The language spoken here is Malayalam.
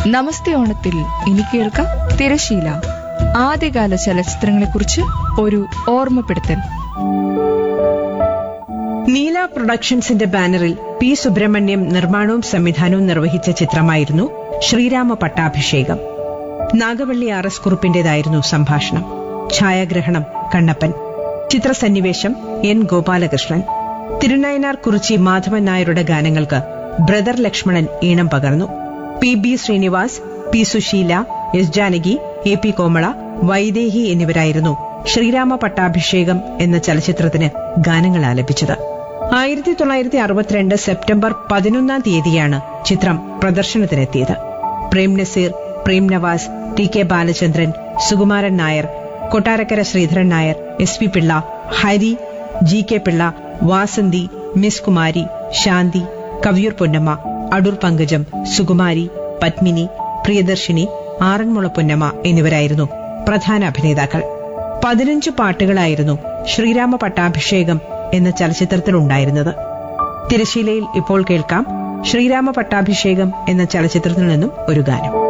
നമസ്തേ ഓണത്തിൽ ഇനി കേൾക്കാം തിരശീല. ആദ്യകാല ചലച്ചിത്രങ്ങളെക്കുറിച്ച് ഒരു ഓർമ്മപ്പെടുത്തൽ. നീല പ്രൊഡക്ഷൻസിന്റെ ബാനറിൽ പി സുബ്രഹ്മണ്യം നിർമ്മാണവും സംവിധാനവും നിർവഹിച്ച ചിത്രമായിരുന്നു ശ്രീരാമ പട്ടാഭിഷേകം. നാഗവള്ളി ആർ.എസ്. കുറുപ്പിന്റേതായിരുന്നു സംഭാഷണം. ഛായാഗ്രഹണം കണ്ണപ്പൻ. ചിത്രസന്നിവേശം എൻ ഗോപാലകൃഷ്ണൻ. തിരുനയനാർ കുറിച്ചി മാധവൻ നായരുടെ ഗാനങ്ങൾക്ക് ബ്രദർ ലക്ഷ്മണൻ ഈണം പകർന്നു. P Srinivas, P Susheela, S Janaki, A P കോമള, വൈദേഹി എന്നിവരായിരുന്നു ശ്രീരാമ പട്ടാഭിഷേകം എന്ന ചലച്ചിത്രത്തിന് ഗാനങ്ങൾ ആലപിച്ചത്. 1962 സെപ്റ്റംബർ 11 തീയതിയാണ് ചിത്രം പ്രദർശനത്തിനെത്തിയത്. Prem Naseer, Prem Nawaz, T K Balachandran, Sukumaran Nair, Kottarakkara Sreedharan Nair, S P Pillai, Hari, G K Pillai, Vasanthi, miss Kumari, ശാന്തി, കവിയൂർ പൊന്നമ്മ, അടൂർ പങ്കജം, സുകുമാരി, പത്മിനി, പ്രിയദർശിനി, ആറന്മുള പൊന്നമ്മ എന്നിവരായിരുന്നു പ്രധാന അഭിനേതാക്കൾ. 15 പാട്ടുകളായിരുന്നു ശ്രീരാമ പട്ടാഭിഷേകം എന്ന ചലച്ചിത്രത്തിലുണ്ടായിരുന്നത്. തിരശീലയിൽ ഇപ്പോൾ കേൾക്കാം ശ്രീരാമ പട്ടാഭിഷേകം എന്ന ചലച്ചിത്രത്തിൽ നിന്നും ഒരു ഗാനം.